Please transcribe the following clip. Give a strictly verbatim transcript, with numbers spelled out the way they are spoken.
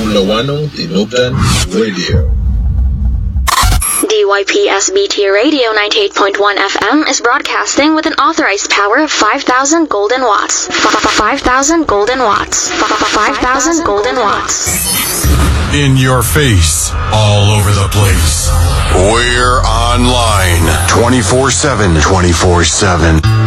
Lawanong Tinubdan Radio. D Y P S B T Radio ninety-eight point one F M is broadcasting with an authorized power of five thousand golden watts. five thousand golden watts. five thousand golden watts. In your face, all over the place. We're online twenty-four seven. twenty-four seven.